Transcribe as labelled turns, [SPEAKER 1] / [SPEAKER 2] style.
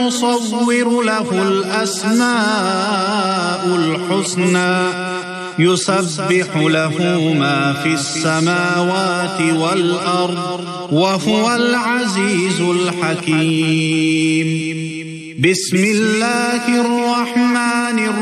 [SPEAKER 1] نُصَوِّرُ لَهُ الْأَسْمَاءُ الْحُسْنَى يُسَبِّحُ لَهُ مَا فِي السَّمَاوَاتِ وَالْأَرْضِ وَهُوَ الْعَزِيزُ الْحَكِيمُ. بسم الله الرحمن الرحيم.